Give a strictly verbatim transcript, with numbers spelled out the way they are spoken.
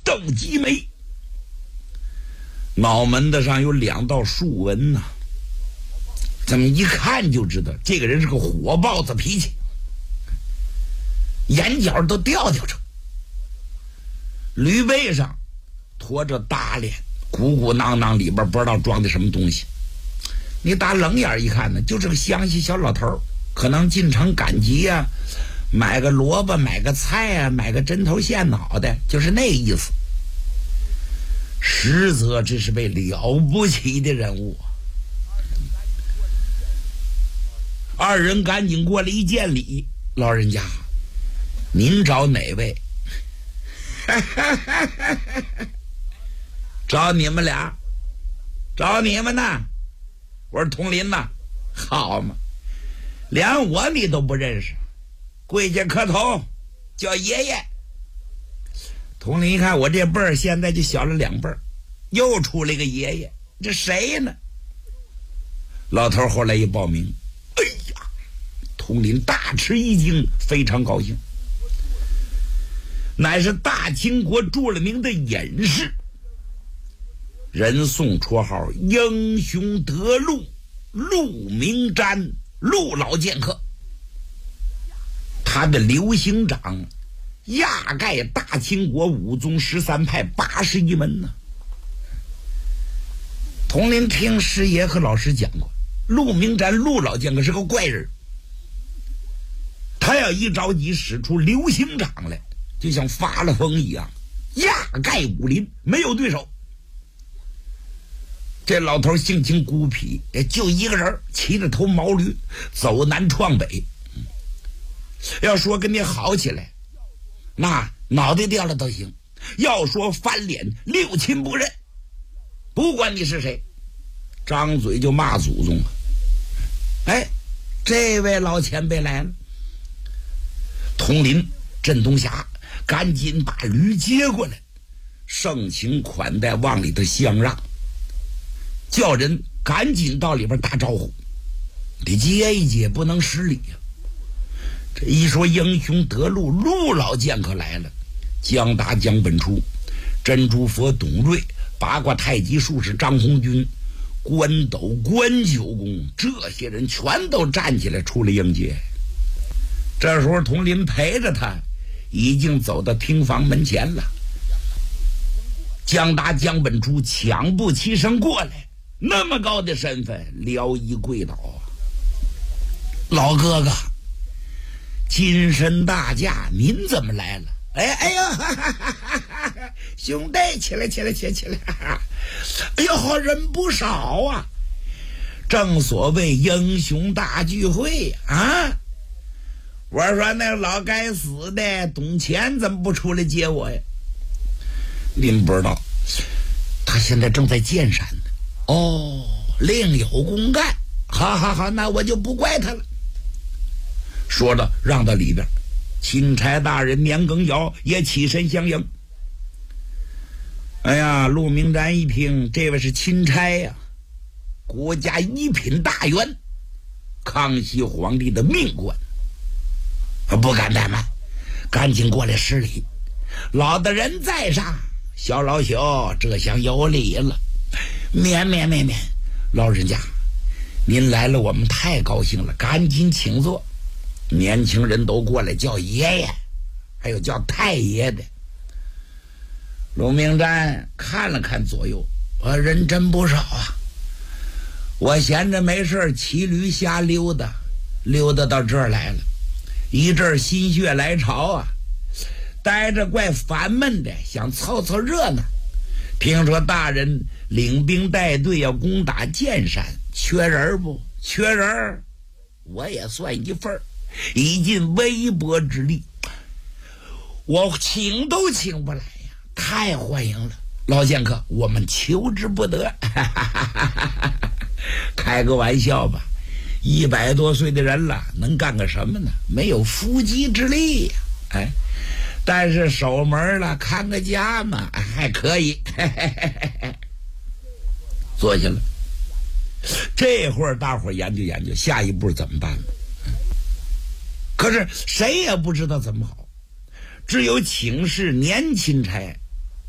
斗鸡眉，脑门子上有两道竖纹呐、啊，咱们一看就知道这个人是个火爆子脾气，眼角都掉掉着，驴背上驮着大脸，鼓鼓囊囊，里边不知道装的什么东西。你打冷眼一看呢，就是个乡下小老头，可能进城赶集呀、啊，买个萝卜，买个菜啊，买个针头线脑袋，就是那意思。实则这是位了不起的人物。二人赶紧过来一见礼，老人家，您找哪位？找你们俩，找你们呢。我说佟林呐，好嘛，连我你都不认识，跪下磕头叫爷爷。佟林一看我这辈儿现在就小了两辈儿，又出来个爷爷，这谁呢？老头后来一报名，哎呀，佟林大吃一惊，非常高兴，乃是大清国著了名的隐士，人送绰号英雄得陆陆明瞻，陆老剑客。他的流行掌压盖大清国五宗十三派八十一门呢。佟林听师爷和老师讲过，陆明瞻陆老剑客是个怪人，他要一着急使出流行掌来，就像发了疯一样，压盖武林，没有对手。这老头性情孤僻，就一个人骑着头毛驴走南闯北，要说跟你好起来，那脑袋掉了都行；要说翻脸，六亲不认，不管你是谁，张嘴就骂祖宗。哎，这位老前辈来了。佟林、镇东霞赶紧把驴接过来，盛情款待往里头相让，叫人赶紧到里边打招呼，得接一接，不能失礼呀、啊。这一说英雄得陆陆老剑客来了，江达、江本初、珍珠佛董瑞、八卦太极术士张红军、关斗、关九公，这些人全都站起来出来迎接。这时候佟林陪着他已经走到厅房门前了，江达、江本初抢步齐声过来，那么高的身份，撩衣跪倒啊！老哥哥，金身大驾，您怎么来了？哎哎呦，哈哈哈哈哈，兄弟，起来起来起来起来！哎呦，好人不少啊！正所谓英雄大聚会啊！我说那老该死的董乾怎么不出来接我呀？您不知道，他现在正在剑山呢。哦，另有公干。好好好，那我就不怪他了。说着让到里边，钦差大人年羹尧也起身相迎。哎呀，陆明瞻一听，这位是钦差呀、啊，国家一品大员，康熙皇帝的命官，不敢怠慢，赶紧过来施礼。老的人在上，小老朽这厢有礼了。免免免免，老人家，您来了，我们太高兴了，赶紧请坐。年轻人都过来叫爷爷，还有叫太爷的。陆明瞻看了看左右，啊，人真不少啊。我闲着没事骑驴瞎溜达，溜达到这儿来了，一阵心血来潮啊，待着怪烦闷的，想凑凑热闹。听说大人领兵带队要攻打剑山，缺人不？缺人，我也算一份儿，以尽微薄之力，我请都请不来呀，太欢迎了，老剑客，我们求之不得。开个玩笑吧，一百多岁的人了，能干个什么呢？没有伏击之力呀、啊，哎。但是守门了，看个家嘛，还可以。坐下了，这会儿大伙研究研究下一步怎么办呢？可是谁也不知道怎么好，只有请示年钦差